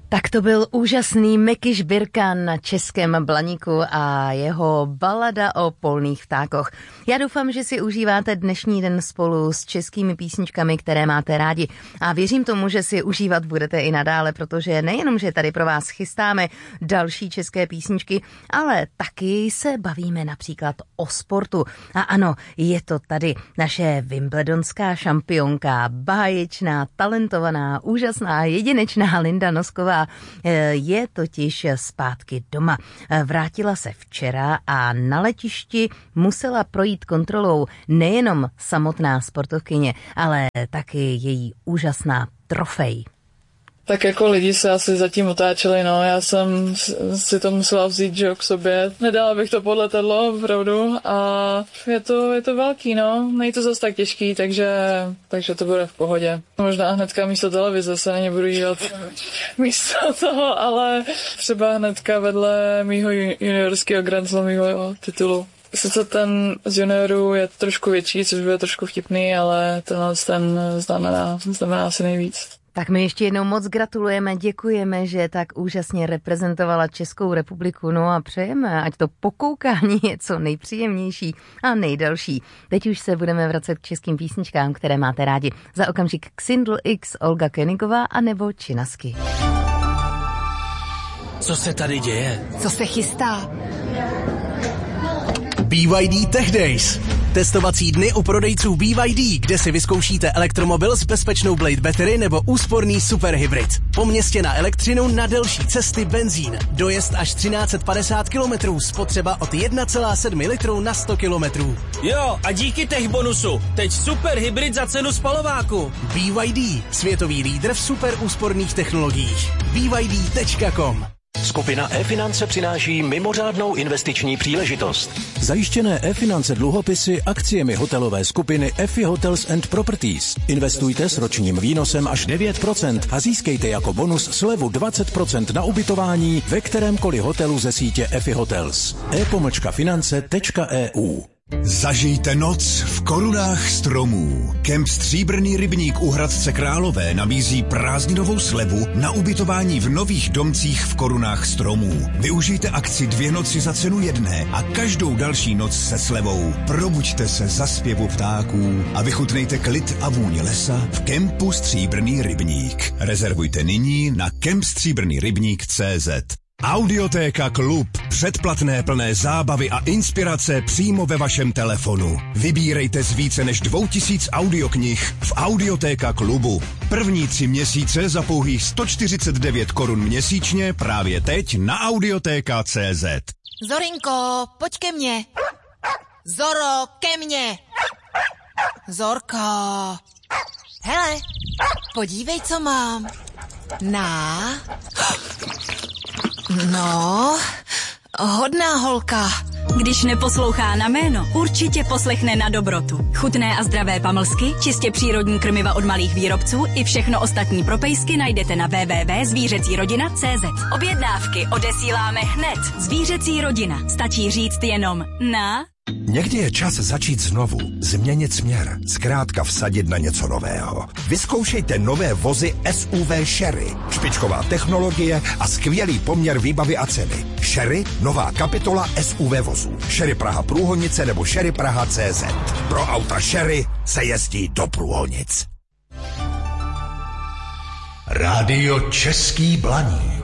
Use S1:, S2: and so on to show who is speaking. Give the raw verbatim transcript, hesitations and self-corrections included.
S1: Tak to byl úžasný Mekyš Birkan na Českém Blaníku a jeho balada o polných ptákoch. Já doufám, že si užíváte dnešní den spolu s českými písničkami, které máte rádi. A věřím tomu, že si užívat budete i nadále, protože nejenom, že tady pro vás chystáme další české písničky, ale taky se bavíme například o sportu. A ano, je to tady naše wimbledonská šampionka, báječná, talentovaná, úžasná, jedinečná Linda Nosková je totiž zpátky doma. Vrátila se včera a na letišti musela projít kontrolou nejenom samotná sportovkyně, ale taky její úžasná trofej.
S2: Tak jako lidi se asi zatím otáčeli, no, já jsem si to musela vzít, že k sobě. Nedala bych to pod letadlo, opravdu, a je to, je to velký, no, není to zase tak těžký, takže, takže to bude v pohodě. Možná hnedka místo televize se na ně budu dívat místo toho, ale třeba hnedka vedle mýho juniorského Grand Slamového titulu. Sice ten z juniorů je trošku větší, což bude trošku vtipný, ale tenhle ten znamená, znamená asi nejvíc.
S1: Tak my ještě jednou moc gratulujeme, děkujeme, že tak úžasně reprezentovala Českou republiku, no a přejeme, ať to pokoukání je co nejpříjemnější a nejdelší. Teď už se budeme vracet k českým písničkám, které máte rádi. Za okamžik Xindl X, Olga Königová a nebo Činasky.
S3: Co se tady děje?
S4: Co se chystá?
S3: B Y D Tech Days. Testovací dny u prodejců B Y D, kde si vyzkoušíte elektromobil s bezpečnou Blade Battery nebo úsporný superhybrid. Po městě na elektřinu, na delší cesty benzín. Dojezd až třináct set padesát kilometrů, spotřeba od jedna celá sedm litru na sto kilometrů.
S5: Jo, a díky tech bonusu, teď superhybrid za cenu spalováku.
S3: B Y D, světový lídr v super úsporných technologiích. B Y D tečka com.
S6: Skupina e-finance přináší mimořádnou investiční příležitost.
S7: Zajištěné e-finance dluhopisy akciemi hotelové skupiny E F I Hotels and Properties. Investujte s ročním výnosem až devět procent a získejte jako bonus slevu dvacet procent na ubytování ve kterémkoliv hotelu ze sítě E F I Hotels. e pomlčka finance tečka e u.
S8: Zažijte noc v korunách stromů. Kemp Stříbrný rybník u Hradce Králové nabízí prázdninovou slevu na ubytování v nových domcích v korunách stromů. Využijte akci dvě noci za cenu jedné a každou další noc se slevou. Probuďte se za zpěvu ptáků a vychutnejte klid a vůni lesa v kempu Stříbrný rybník. Rezervujte nyní na kemp stříbrný rybník tečka cé zet. Audiotéka Klub. Předplatné plné zábavy a inspirace přímo ve vašem telefonu. Vybírejte z více než dvou tisíc audioknih v Audiotéka Klubu. První tři měsíce za pouhých sto čtyřicet devět korun měsíčně právě teď na audiotéka tečka cé zet.
S4: Zorinko, pojď ke mně. Zoro, ke mně. Zorko. Hele, podívej, co mám. Na... No, hodná holka.
S9: Když neposlouchá na jméno, určitě poslechne na dobrotu. Chutné a zdravé pamlsky, čistě přírodní krmiva od malých výrobců i všechno ostatní pro pejsky najdete na w w w tečka zvířecí rodina tečka cé zet. Objednávky odesíláme hned. Zvířecí rodina. Stačí říct jenom na...
S10: Někdy je čas začít znovu, změnit směr, zkrátka vsadit na něco nového. Vyzkoušejte nové vozy S U V Sherry. Špičková technologie a skvělý poměr výbavy a ceny. Sherry, nová kapitola S U V vozů. Sherry Praha Průhonice nebo Sherry Praha tečka cé zet. Pro auta Sherry se jezdí do Průhonic.
S8: Rádio Český Blaník.